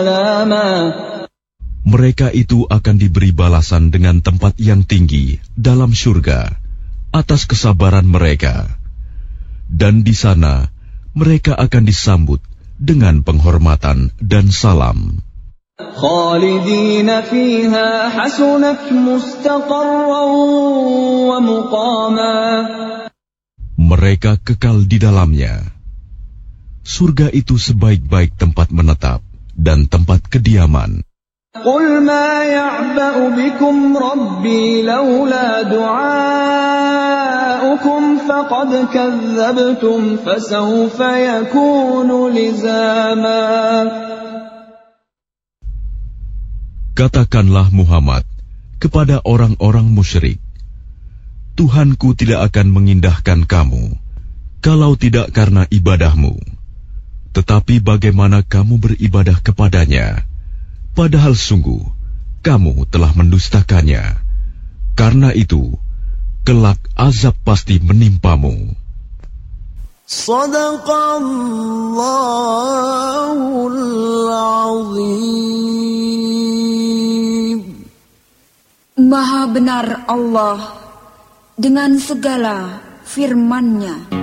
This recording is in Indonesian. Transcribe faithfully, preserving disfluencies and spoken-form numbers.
Mereka itu akan diberi balasan dengan tempat yang tinggi dalam surga atas kesabaran mereka. Dan di sana mereka akan disambut dengan penghormatan dan salam. Khalidina fiha hasunat mustaqarran wa muqama. Mereka kekal di dalamnya. Surga itu sebaik-baik tempat menetap dan tempat kediaman. Qul ma ya'ba'u bikum rabbi laula du'aukum faqad kazzabtum fasawfa yakunu lizama. Katakanlah Muhammad kepada orang-orang musyrik, Tuhanku tidak akan mengindahkan kamu kalau tidak karena ibadahmu. Tetapi bagaimana kamu beribadah kepadanya, padahal sungguh kamu telah mendustakannya. Karena itu, kelak azab pasti menimpamu. Shadaqallahul Azim. Maha benar Allah dengan segala firman-Nya.